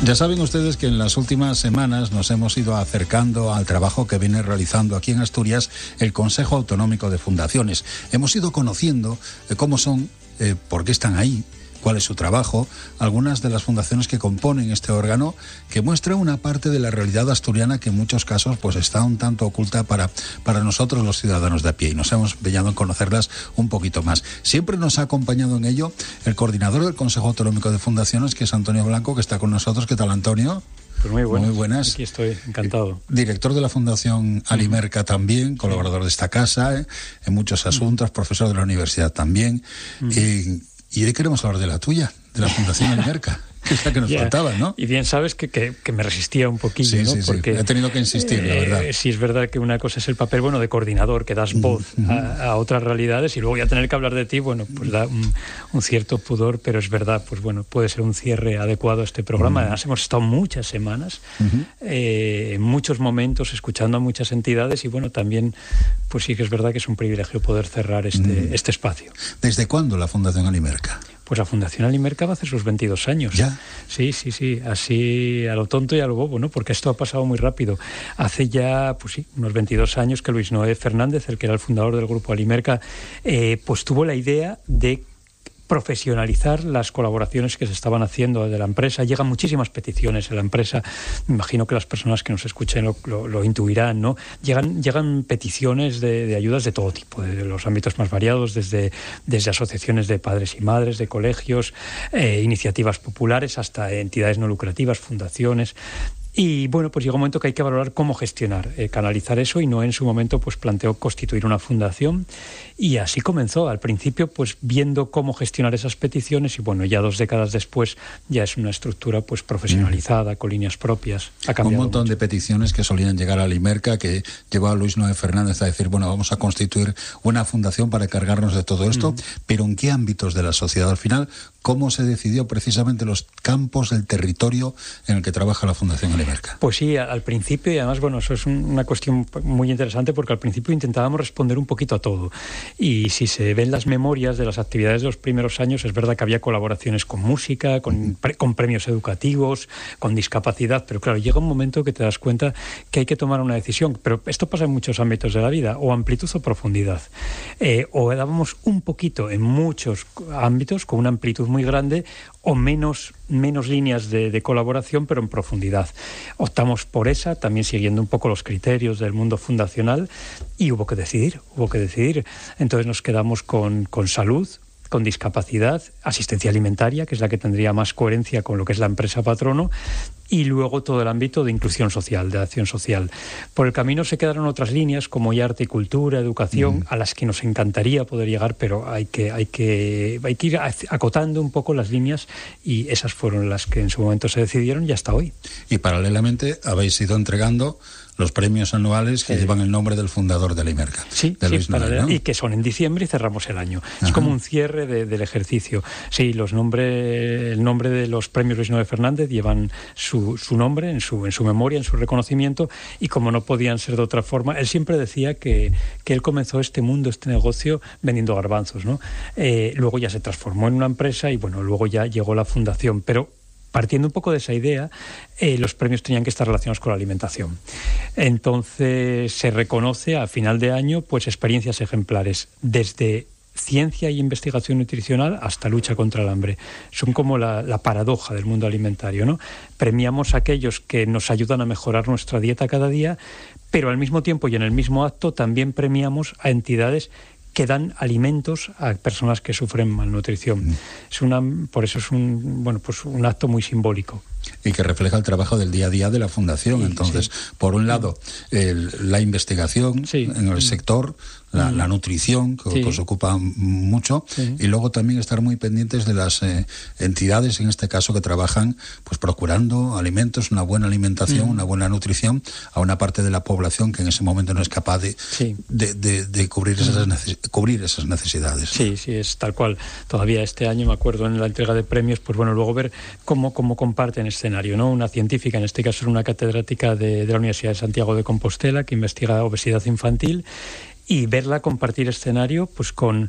Ya saben ustedes que en las últimas semanas nos hemos ido acercando al trabajo que viene realizando aquí en Asturias el Consejo Autonómico de Fundaciones. Hemos ido conociendo cómo son, por qué están ahí, cuál es su trabajo, algunas de las fundaciones que componen este órgano, que muestra una parte de la realidad asturiana que en muchos casos pues está un tanto oculta para nosotros los ciudadanos de a pie, y nos hemos empeñado en conocerlas un poquito más. Siempre nos ha acompañado en ello el coordinador del Consejo Autonómico de Fundaciones, que es Antonio Blanco, que está con nosotros. ¿Qué tal, Antonio? Pues muy buenas. Aquí estoy, encantado. Director de la Fundación Alimerca también, colaborador de esta casa en muchos asuntos, profesor de la universidad también. Y hoy queremos hablar de la tuya, de la Fundación Alimerca, que es la que nos faltaba, ¿no? Y bien sabes que me resistía un poquillo, sí, ¿no? Sí, porque he tenido que insistir, la verdad. Sí, es verdad que una cosa es el papel, de coordinador, que das voz a otras realidades, y luego ya tener que hablar de ti, pues da un cierto pudor, pero es verdad, pues puede ser un cierre adecuado a este programa. Además, hemos estado muchas semanas, en muchos momentos, escuchando a muchas entidades, y también, pues sí que es verdad que es un privilegio poder cerrar este espacio. ¿Desde cuándo la Fundación Alimerca? Pues la Fundación Alimerca va a hacer sus 22 años. ¿Ya? Sí, así a lo tonto y a lo bobo, ¿no? Porque esto ha pasado muy rápido. Hace ya, unos 22 años que Luis Noé Fernández, el que era el fundador del grupo Alimerca, pues tuvo la idea de profesionalizar las colaboraciones que se estaban haciendo de la empresa. Llegan muchísimas peticiones en la empresa, me imagino que las personas que nos escuchen lo intuirán, ¿no? Llegan peticiones de ayudas de todo tipo, de los ámbitos más variados, desde asociaciones de padres y madres, de colegios, iniciativas populares, hasta entidades no lucrativas, fundaciones. Y pues llega un momento que hay que valorar cómo gestionar, canalizar eso, y Noé en su momento planteó constituir una fundación, y así comenzó. Al principio viendo cómo gestionar esas peticiones, y ya 2 décadas después ya es una estructura profesionalizada, con líneas propias. Ha cambiado un montón mucho de peticiones que solían llegar a Alimerca, que llevó a Luis Noé Fernández a decir, vamos a constituir una fundación para cargarnos de todo esto, pero ¿en qué ámbitos de la sociedad? Al final, ¿cómo se decidió precisamente los campos, el territorio en el que trabaja la Fundación Alimerca? Pues sí, al principio, y además, eso es una cuestión muy interesante, porque al principio intentábamos responder un poquito a todo. Y si se ven las memorias de las actividades de los primeros años, es verdad que había colaboraciones con música, con premios educativos, con discapacidad, pero claro, llega un momento que te das cuenta que hay que tomar una decisión. Pero esto pasa en muchos ámbitos de la vida, o amplitud o profundidad. O dábamos un poquito en muchos ámbitos, con una amplitud muy grande, o menos líneas de colaboración, pero en profundidad. Optamos por esa, también siguiendo un poco los criterios del mundo fundacional, y hubo que decidir. Entonces nos quedamos con salud, con discapacidad, asistencia alimentaria, que es la que tendría más coherencia con lo que es la empresa patrono, y luego todo el ámbito de inclusión social, de acción social. Por el camino se quedaron otras líneas como arte y cultura, educación, a las que nos encantaría poder llegar, pero hay que ir acotando un poco las líneas, y esas fueron las que en su momento se decidieron, y hasta hoy. Y paralelamente habéis ido entregando los premios anuales que llevan el nombre del fundador de Alimerca. Luis Noé, ¿no? Y que son en diciembre, y cerramos el año. Es como un cierre del ejercicio. Sí, el nombre de los premios Luis Noé Fernández llevan su nombre en su memoria, en su reconocimiento, y como no podían ser de otra forma, él siempre decía que él comenzó este negocio vendiendo garbanzos, ¿no? Luego ya se transformó en una empresa, y luego ya llegó la fundación, pero partiendo un poco de esa idea, los premios tenían que estar relacionados con la alimentación. Entonces se reconoce a final de año experiencias ejemplares, desde ciencia y investigación nutricional hasta lucha contra el hambre. Son como la paradoja del mundo alimentario, ¿no? Premiamos a aquellos que nos ayudan a mejorar nuestra dieta cada día, pero al mismo tiempo y en el mismo acto también premiamos a entidades que dan alimentos a personas que sufren malnutrición. Por eso es un acto muy simbólico. Y que refleja el trabajo del día a día de la Fundación. Entonces, por un lado, la investigación en el sector, la nutrición, que os ocupa mucho, y luego también estar muy pendientes de las entidades, en este caso, que trabajan procurando alimentos, una buena alimentación, una buena nutrición a una parte de la población que en ese momento no es capaz de cubrir esas necesidades. Sí, es tal cual. Todavía este año, me acuerdo, en la entrega de premios, luego ver cómo comparten escenario, ¿no? Una científica, en este caso era una catedrática de la Universidad de Santiago de Compostela, que investiga obesidad infantil, y verla compartir escenario pues con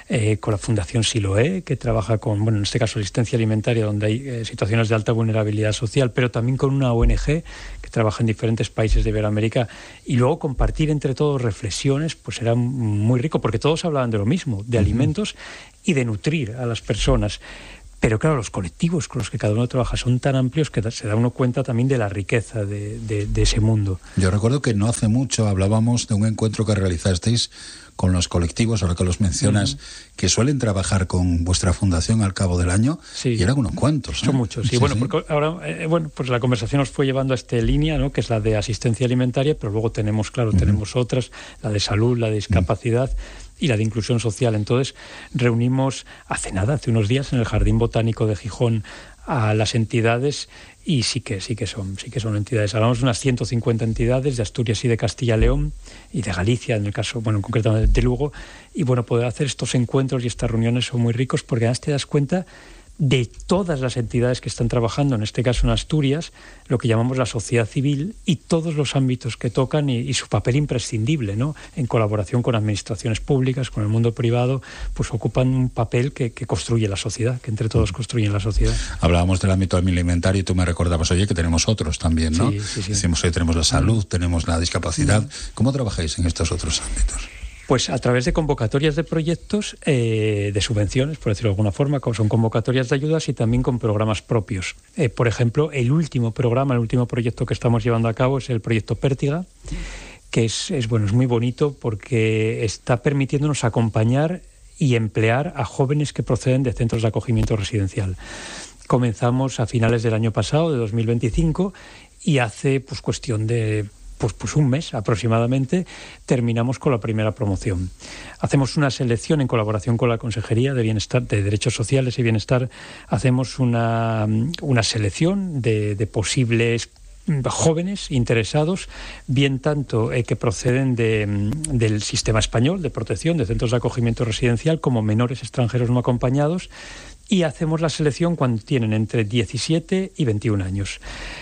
la Fundación Siloé, que trabaja con, bueno, en este caso, asistencia alimentaria, donde hay situaciones de alta vulnerabilidad social, pero también con una ONG que trabaja en diferentes países de Iberoamérica, y luego compartir entre todos reflexiones, pues era muy rico, porque todos hablaban de lo mismo, de alimentos y de nutrir a las personas. Pero claro, los colectivos con los que cada uno trabaja son tan amplios que se da uno cuenta también de la riqueza de ese mundo. Yo recuerdo que no hace mucho hablábamos de un encuentro que realizasteis con los colectivos, ahora que los mencionas, que suelen trabajar con vuestra fundación al cabo del año, y eran unos cuantos. Son muchos, sí. Bueno, porque ahora, pues la conversación nos fue llevando a esta línea, ¿no?, que es la de asistencia alimentaria, pero luego tenemos, tenemos otras, la de salud, la de discapacidad y la de inclusión social. Entonces reunimos hace unos días en el Jardín Botánico de Gijón a las entidades, y sí que son entidades. Hablamos de unas 150 entidades de Asturias y de Castilla y León y de Galicia, en el caso, concretamente de Lugo. Y poder hacer estos encuentros y estas reuniones son muy ricos, porque además te das cuenta de todas las entidades que están trabajando, en este caso en Asturias, lo que llamamos la sociedad civil, y todos los ámbitos que tocan y su papel imprescindible, ¿no?, en colaboración con administraciones públicas, con el mundo privado, pues ocupan un papel que construye la sociedad, que entre todos construyen la sociedad. Hablábamos del ámbito alimentario y tú me recordabas, oye, que tenemos otros también, ¿no? Sí. Decimos que tenemos la salud, tenemos la discapacidad. ¿Cómo trabajáis en estos otros ámbitos? Pues a través de convocatorias de proyectos, de subvenciones, por decirlo de alguna forma, como son convocatorias de ayudas, y también con programas propios. Por ejemplo, el último proyecto que estamos llevando a cabo es el proyecto Pértiga, que es muy bonito porque está permitiéndonos acompañar y emplear a jóvenes que proceden de centros de acogimiento residencial. Comenzamos a finales del año pasado, de 2025, y hace cuestión de un mes aproximadamente terminamos con la primera promoción. Hacemos una selección en colaboración con la Consejería de Bienestar, de Derechos Sociales y Bienestar. Hacemos una selección de posibles jóvenes interesados, bien tanto que proceden del sistema español de protección de centros de acogimiento residencial, como menores extranjeros no acompañados, y hacemos la selección cuando tienen entre 17 y 21 años.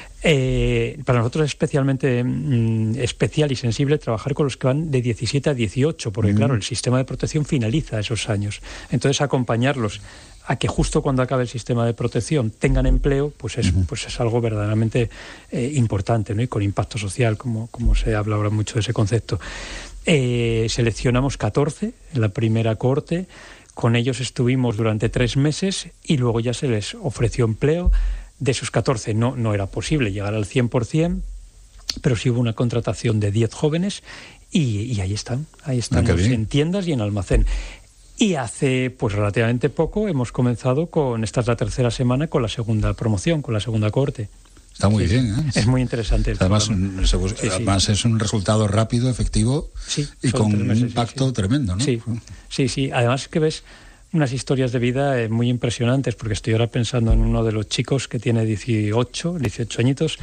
Para nosotros es especialmente especial y sensible trabajar con los que van de 17 a 18, porque claro, el sistema de protección finaliza esos años. Entonces, acompañarlos a que justo cuando acabe el sistema de protección tengan empleo, pues es algo verdaderamente importante, ¿no?, y con impacto social, como se habla ahora mucho de ese concepto. Seleccionamos 14 en la primera cohorte. Con ellos estuvimos durante 3 meses y luego ya se les ofreció empleo. De esos 14 no era posible llegar al 100%, pero sí hubo una contratación de 10 jóvenes y ahí están en tiendas y en almacén. Y hace relativamente poco hemos comenzado esta es la tercera semana, con la segunda promoción, con la segunda cohorte. Está muy bien, ¿eh? Es muy interesante. Además es un resultado rápido, efectivo, y con un impacto tremendo, ¿no? Sí. Además que ves unas historias de vida muy impresionantes, porque estoy ahora pensando en uno de los chicos que tiene 18 añitos,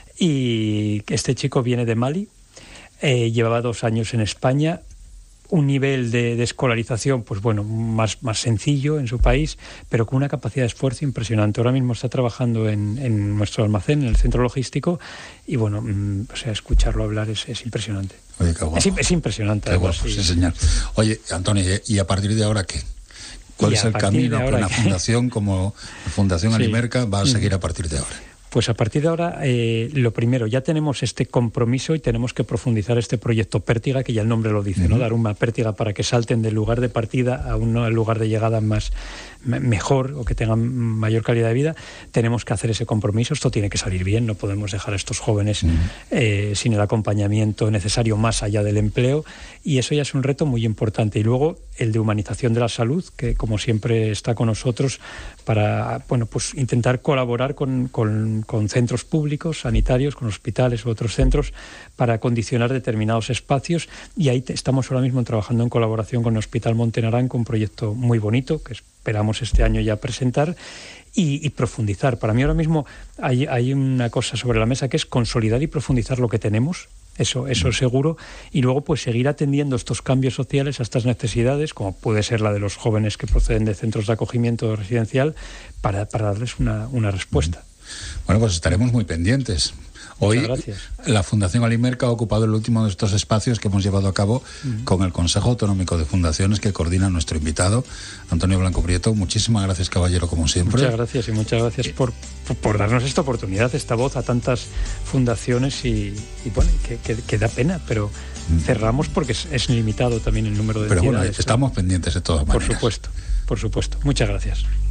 y este chico viene de Mali, llevaba 2 años en España, un nivel de escolarización más sencillo en su país, pero con una capacidad de esfuerzo impresionante. Ahora mismo está trabajando en nuestro almacén, en el centro logístico, y escucharlo hablar es impresionante. Oye, qué guapo. Es impresionante. Qué guapo, sí, señor. Oye, Antonio, ¿y a partir de ahora qué? ¿Cuál es el camino que una fundación como Fundación Alimerca va a seguir a partir de ahora? Pues a partir de ahora, lo primero, ya tenemos este compromiso y tenemos que profundizar este proyecto Pértiga, que ya el nombre lo dice, ¿no? Dar una pértiga para que salten del lugar de partida a un lugar de llegada mejor, o que tengan mayor calidad de vida. Tenemos que hacer ese compromiso. Esto tiene que salir bien. No podemos dejar a estos jóvenes sin el acompañamiento necesario más allá del empleo, y eso ya es un reto muy importante. Y luego el de humanización de la salud, que como siempre está con nosotros para intentar colaborar con centros públicos, sanitarios, con hospitales u otros centros, para condicionar determinados espacios. Y ahí estamos ahora mismo trabajando en colaboración con el Hospital Monte Naranco, un proyecto muy bonito que esperamos este año ya presentar y profundizar. Para mí ahora mismo hay una cosa sobre la mesa, que es consolidar y profundizar lo que tenemos. Eso es seguro, y luego seguir atendiendo estos cambios sociales, a estas necesidades, como puede ser la de los jóvenes que proceden de centros de acogimiento residencial, para darles una respuesta. Bueno, pues estaremos muy pendientes. Hoy la Fundación Alimerca ha ocupado el último de estos espacios que hemos llevado a cabo con el Consejo Autonómico de Fundaciones, que coordina nuestro invitado, Antonio Blanco Prieto. Muchísimas gracias, caballero, como siempre. Muchas gracias, y muchas gracias por darnos esta oportunidad, esta voz a tantas fundaciones y bueno, que da pena, pero cerramos porque es limitado también el número de entidades. Pero bueno, estamos pendientes de todas maneras. Por supuesto. Muchas gracias.